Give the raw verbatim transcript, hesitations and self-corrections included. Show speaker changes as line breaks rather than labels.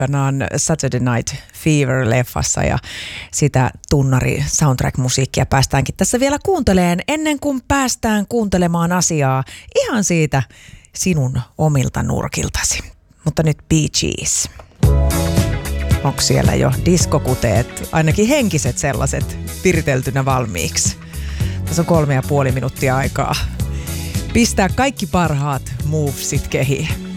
on Saturday Night Fever-leffassa ja sitä tunnari soundtrack-musiikkia päästäänkin tässä vielä kuunteleen ennen kuin päästään kuuntelemaan asiaa ihan siitä sinun omilta nurkiltasi. Mutta nyt Bee Gees. Onko siellä jo diskokuteet, ainakin henkiset sellaiset, viriteltynä valmiiksi? Tässä on kolme ja puoli minuuttia aikaa pistää kaikki parhaat movesit kehiin.